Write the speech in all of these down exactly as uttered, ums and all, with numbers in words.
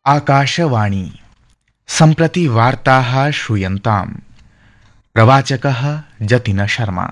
आकाशवाणी सम्प्रति वार्ताः श्रूयन्ताम्। प्रवाचकः जतिन शर्मा।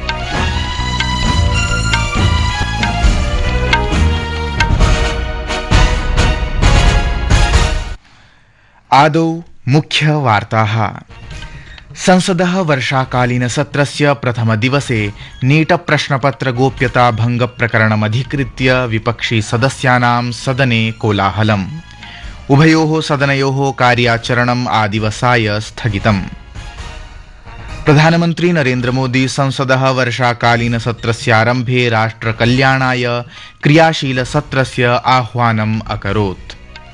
आदौ मुख्यवार्ताः। संसदः वर्षाकालीनसत्रस्य प्रथमदिवसे नीट प्रश्नपत्र गोप्यता भंग प्रकरणमधिकृत्य विपक्षी सदस्यानां सदने कोलाहलम्। उभयोः सदनयोः कार्याचरणम् आदिवसाय स्थगितम्। प्रधानमन्त्री नरेन्द्र मोदी संसदः वर्षाकालीनसत्रस्यारम्भे राष्ट्रकल्याणाय क्रियाशीलसत्रस्य आह्वानम् अकरोत्।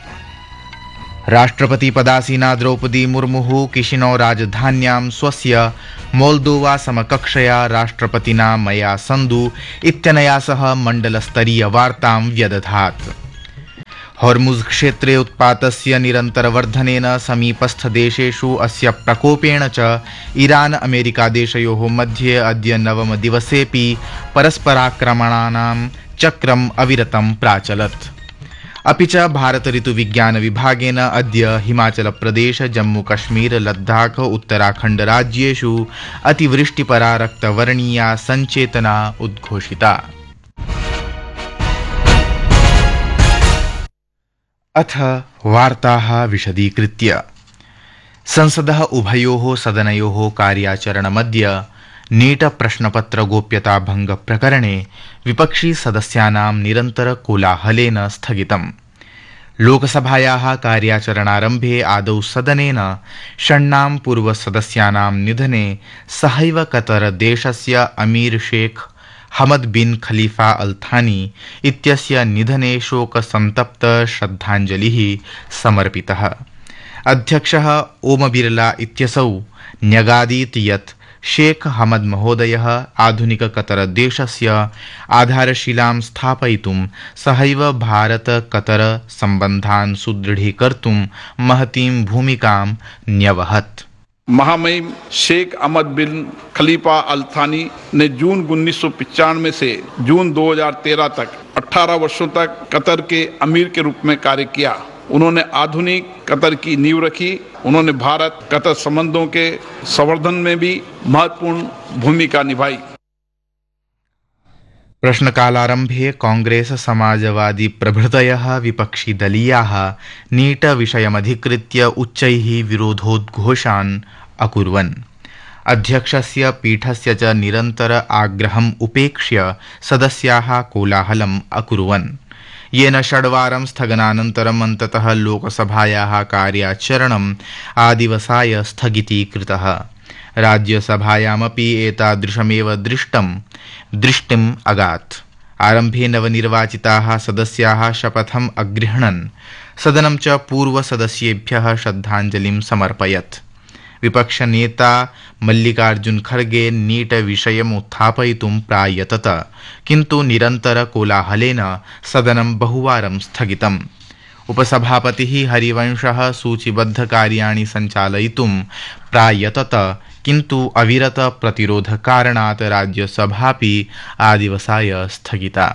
राष्ट्रपतिपदासीना द्रौपदी मुर्मुः किशिनौ राजधान्यां स्वस्य मोल्दोवा समकक्षया राष्ट्रपतिना मया संदु इत्यनया सह मण्डलस्तरीयवार्तां व्यदधात्। हॉर्मुज़ क्षेत्रे उत्पातस्य निरन्तरवर्धनेन समीपस्थदेशेषु अस्य प्रकोपेण च ईरान अमेरिकादेशयोः मध्ये अद्य नवमदिवसेऽपि परस्पराक्रमणानां चक्रम् अविरतं प्राचलत्। अपि च भारत ऋतुविज्ञान विभागेन अद्य हिमाचल प्रदेश जम्मू कश्मीर लद्दाख उत्तराखण्ड राज्येषु अतिवृष्टिपरा रक्तवर्णीया संचेतना उद्घोषिता। अथ वार्ताः विशदीकृत्य। संसदः उभयोः सदनयोः कार्याचरणमद्य नीट प्रश्नपत्र गोप्यता भंग प्रकरणे विपक्षी सदस्यानां निरन्तर कोलाहलेन स्थगितम्। लोकसभायाः कार्याचरणारम्भे आदौ सदनेन षण्णां पूर्वसदस्यानां निधने सहैव कतर देशस्य अमीर शेख हमद बिन खलीफा अल थानी इत्यस्य निधने शोकसन्तप्त श्रद्धाञ्जलिः समर्पितः। अध्यक्षः ओम बिरला इत्यसौ न्यगादीत् यत् शेख हमद महोदयः आधुनिक कतर देशस्य आधारशिलां स्थापयितुं सहैव भारत कतर सम्बन्धान् सुदृढीकर्तुं महतीं भूमिकां न्यवहत्। महामहिम शेख अहमद बिन खलीफा अल थानी ने जून उन्नीस सौ पचानवे से जून दो हज़ार तेरह तक अठारह वर्षों तक कतर के अमीर के रूप में कार्य किया। उन्होंने आधुनिक कतर की नींव रखी। उन्होंने भारत कतर संबंधों के संवर्धन में भी महत्वपूर्ण भूमिका निभाई। प्रश्नकालारम्भे कांग्रेस समाजवादी प्रभृतयः विपक्षीदलीयाः नीट विषयमधिकृत्य उच्चैः विरोधोद्घोषान् अकुर्वन्। अध्यक्षस्य पीठस्य च निरन्तर आग्रहम् उपेक्ष्य सदस्याः कोलाहलम् अकुर्वन्, येन षड्वारं स्थगनानन्तरम् अन्ततः लोकसभायाः कार्याचरणम् आदिवसाय स्थगितीकृतः। राज्यसभायामपि एतादृशमेव दृष्टं दृष्टिम् अगात्। आरम्भे नवनिर्वाचिताः सदस्याः शपथम् अगृह्णन् सदनं च पूर्वसदस्येभ्यः श्रद्धाञ्जलिं समर्पयत्। विपक्षनेता मल्लिकार्जुन खड़गे नीट विषयम् उत्थापयितुं प्रायतत, किन्तु निरन्तर कोलाहलेन सदनं बहुवारं स्थगितम्। उपसभापतिः हरिवंशः सूचीबद्धकार्याणि सञ्चालयितुं प्रायतत, किन्तु अविरत प्रतिरोधकारणात् राज्यसभापि आदिवसाय स्थगिता।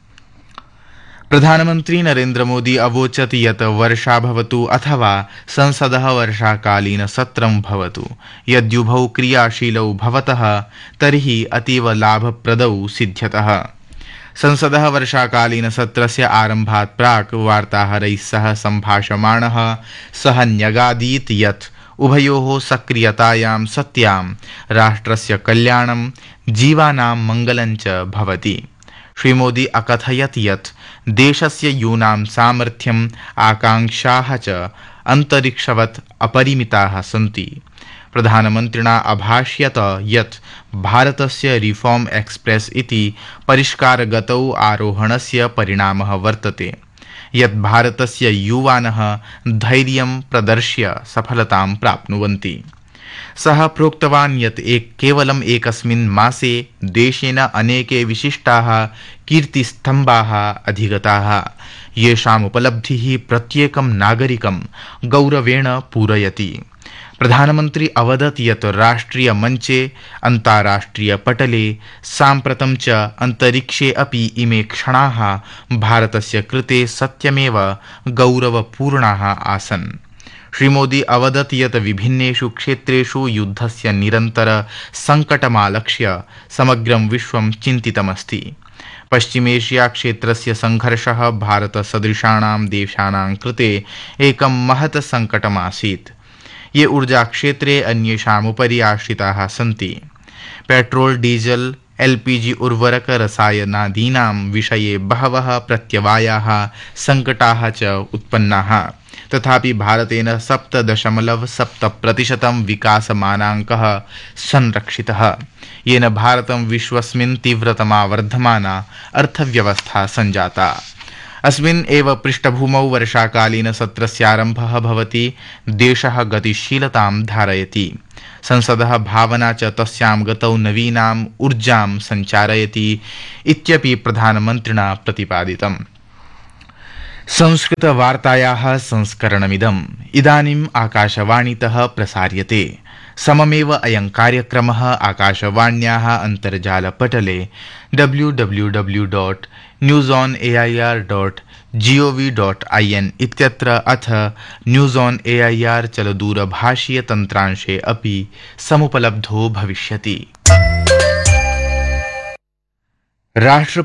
प्रधानमन्त्री नरेन्द्र मोदी अवोचत् यत् वर्षा भवतु अथवा संसदः वर्षाकालीन सत्रं भवतु, यद्युभौ क्रियाशीलौ भवतः तर्हि अतीव लाभप्रदौ सिद्ध्यतः। संसदः वर्षाकालीन सत्रस्य आरम्भात् प्राक् वार्ताहरैः सह सम्भाषमाणः सः न्यगादीत् यत् उभयोः सक्रियतायां सत्यां राष्ट्रस्य कल्याणं जीवानां मङ्गलं च भवति। श्रीमोदी अकथयत् यत् देशस्य यूनां सामर्थ्यम् आकाङ्क्षाः च अन्तरिक्षवत् अपरिमिताः सन्ति। प्रधानमन्त्रिणा अभाष्यत यत् भारतस्य रिफॉर्म एक्सप्रेस इति परिष्कारगतौ आरोहणस्य परिणामः वर्तते, यत् भारतस्य युवानः धैर्यं प्रदर्श्य सफलतां प्राप्नुवन्ति। सः प्रोक्तवान् यत् एक केवलम् एकस्मिन् मासे देशेन अनेके विशिष्टाः कीर्तिस्तम्भाः अधिगताः, येषाम् उपलब्धिः प्रत्येकं नागरिकं गौरवेण पूरयति। प्रधानमन्त्री अवदत् यत् राष्ट्रिय मञ्चे अन्ताराष्ट्रिय पटले साम्प्रतं च अन्तरिक्षे अपि इमे क्षणाः भारतस्य कृते सत्यमेव गौरवपूर्णाः आसन्। श्रीमोदी अवदत् यत् विभिन्नेषु क्षेत्रेषु युद्धस्य निरन्तर संकटमालक्ष्य समग्रं विश्वं चिन्तितमस्ति। पश्चिमेशिया क्षेत्रस्य संघर्षः भारतसदृशानां देशानां कृते एकं महत् संकटमासीत्। ये ऊर्जा क्षेत्रे अन्येषामुपरि आश्रिताः सन्ति। पेट्रोल डीजल एलपीजी उर्वरक रसायनादीनां विषये बहवः प्रत्यवायाः संकटाः च उत्पन्नाः। तथापि भारतेन सप्त दशमलव सप्त प्रतिशतं विकासमानाङ्कः संरक्षितः, येन भारतं विश्वस्मिन् तीव्रतमा वर्धमाना अर्थव्यवस्था सञ्जाता। अस्मिन् एव पृष्ठभूमौ वर्षाकालीन सत्रस्यारम्भः भवति, देशः गतिशीलतां धारयति। संसदः भावना च तस्यां गतौ नवीनाम् ऊर्जां सञ्चारयति इत्यपि प्रधानमन्त्रिणा प्रतिपादितम्। संस्कृतवार्तायाः संस्करणमिदम् इदानीम् आकाशवाणीतः प्रसार्यते। सममेव अयं कार्यक्रमः आकाशवाण्याः अन्तर्जालपटले W W W dot news on A I R dot G O V dot I N इत्यत्र अथ news on A I R चलदूरभाषीय तन्त्रांशे अपि समुपलब्धो भविष्यति। राष्ट्रपति